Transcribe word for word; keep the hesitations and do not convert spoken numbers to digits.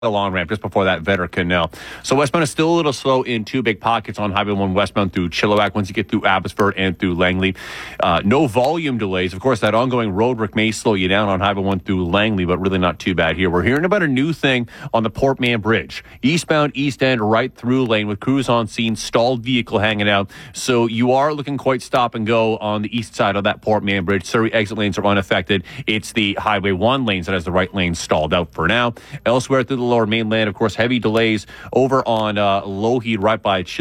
the long ramp just before that Vetter Canal. So westbound is still a little slow in two big pockets on Highway one westbound through Chilliwack once you get through Abbotsford and through Langley. Uh, no volume delays. Of course, that ongoing road work may slow you down on Highway one through Langley, but really not too bad here. We're hearing about a new thing on the Port Mann Bridge. Eastbound East End right through lane with crews on scene, stalled vehicle hanging out. So you are looking quite stop and go on the east side of that Port Mann Bridge. Surrey exit lanes are unaffected. It's the Highway one lanes that has the right lane stalled out for now. Elsewhere through the lower mainland, of course, heavy delays over on uh, Lougheed right by Chilliwack.